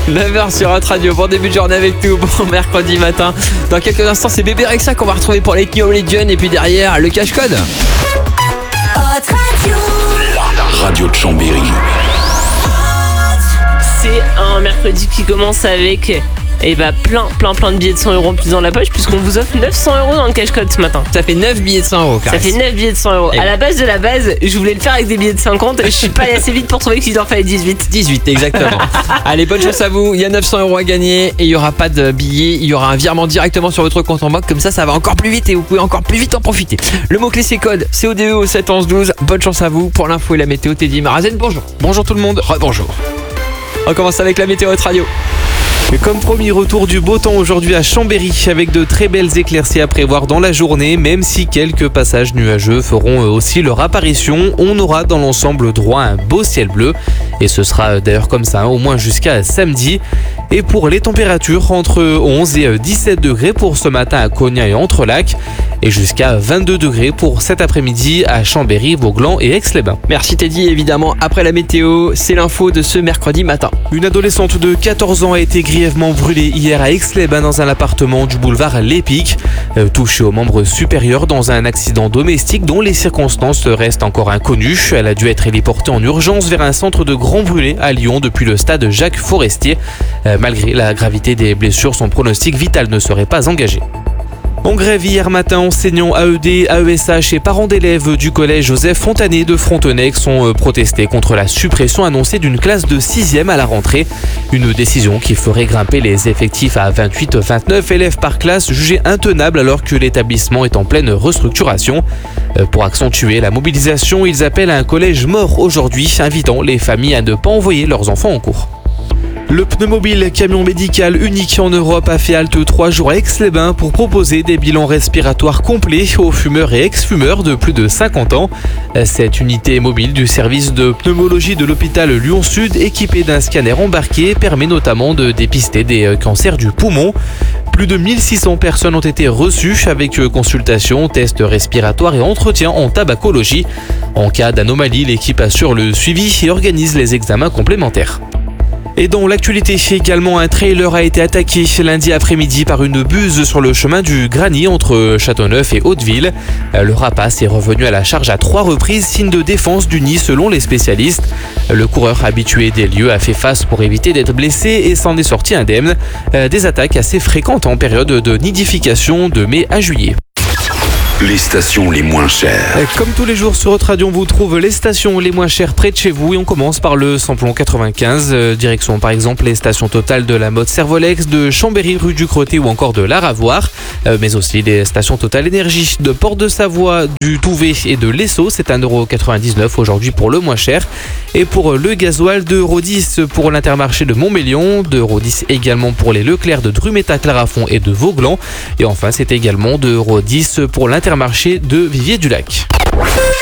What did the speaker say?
9h sur Hot Radio pour début de journée avec nous. Bon mercredi matin. Dans quelques instants, c'est Bébé Rexha qu'on va retrouver pour les League of Legends. Et puis derrière, le cache-code. Hot Radio. La radio de Chambéry. C'est un mercredi qui commence avec plein de billets de 100 € en plus dans la poche, puisqu'on vous offre 900 € dans le cash-code ce matin. Ça fait 9 billets de 100 €. Ça fait 9 billets de 100 €. À la base de la base, je voulais le faire avec des billets de 50. Je suis pas allé assez vite pour trouver qu'il en fallait 18. 18, exactement. Allez, bonne chance à vous. Il y a 900 € à gagner et il n'y aura pas de billets. Il y aura un virement directement sur votre compte en banque. Comme ça va encore plus vite et vous pouvez encore plus vite en profiter. Le mot-clé, c'est code CODE au 7 11 12. Bonne chance à vous. Pour l'info et la météo, Teddy Marazen, bonjour. Bonjour tout le monde. Bonjour. On commence avec la météo Hot Radio. Et comme promis, retour du beau temps aujourd'hui à Chambéry avec de très belles éclaircies à prévoir dans la journée, même si quelques passages nuageux feront aussi leur apparition. On aura dans l'ensemble droit à un beau ciel bleu et ce sera d'ailleurs comme ça au moins jusqu'à samedi. Et pour les températures, entre 11 et 17 degrés pour ce matin à Cognac et Entrelacs et jusqu'à 22 degrés pour cet après-midi à Chambéry, Vauclans et Aix-les-Bains. Merci Teddy. Évidemment, après la météo, c'est l'info de ce mercredi matin. Une adolescente de 14 ans a été grièvement brûlée hier à Aix-les-Bains dans un appartement du boulevard L'Épic, touchée au membre supérieur dans un accident domestique dont les circonstances restent encore inconnues. Elle a dû être héliportée en urgence vers un centre de grands brûlés à Lyon depuis le stade Jacques Forestier. Malgré la gravité des blessures, son pronostic vital ne serait pas engagé. En grève hier matin, enseignants AED, AESH et parents d'élèves du collège Joseph Fontanet de Frontenac ont protesté contre la suppression annoncée d'une classe de 6e à la rentrée. Une décision qui ferait grimper les effectifs à 28-29 élèves par classe, jugée intenable alors que l'établissement est en pleine restructuration. Pour accentuer la mobilisation, ils appellent à un collège mort aujourd'hui, invitant les familles à ne pas envoyer leurs enfants en cours. Le pneumobile camion médical unique en Europe a fait halte 3 jours à Aix-les-Bains pour proposer des bilans respiratoires complets aux fumeurs et ex-fumeurs de plus de 50 ans. Cette unité mobile du service de pneumologie de l'hôpital Lyon-Sud, équipée d'un scanner embarqué, permet notamment de dépister des cancers du poumon. Plus de 1600 personnes ont été reçues avec consultation, tests respiratoires et entretien en tabacologie. En cas d'anomalie, l'équipe assure le suivi et organise les examens complémentaires. Et dans l'actualité également, un trailer a été attaqué lundi après-midi par une buse sur le chemin du Grany entre Châteauneuf et Hauteville. Le rapace est revenu à la charge à 3 reprises, signe de défense du nid selon les spécialistes. Le coureur habitué des lieux a fait face pour éviter d'être blessé et s'en est sorti indemne. Des attaques assez fréquentes en période de nidification de mai à juillet. Les stations les moins chères. Comme tous les jours sur Hot Radio, on vous trouve les stations les moins chères près de chez vous et on commence par le samplon 95. Direction par exemple les stations Total de la Motte Servolex, de Chambéry rue du Crotté ou encore de l'Aravoire. Mais aussi des stations Total Énergie de Port-de-Savoie, du Touvet et de l'Esso. C'est 1,99 € aujourd'hui pour le moins cher. Et pour le gasoil, 2,10 € pour l'Intermarché de Montmélion, 2,10 € également pour les Leclerc de Drumeta, Clarafond et de Vauclans. Et enfin, c'est également 2,10 € pour l'Intermarché de Vivier-du-Lac.